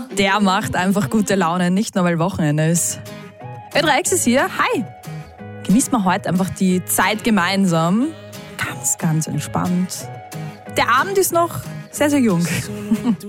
der macht einfach gute Laune, nicht nur weil Wochenende ist. Ö3X ist hier, hi! Genießt mal heute einfach die Zeit gemeinsam. Ganz, ganz entspannt. Der Abend ist noch sehr, sehr jung.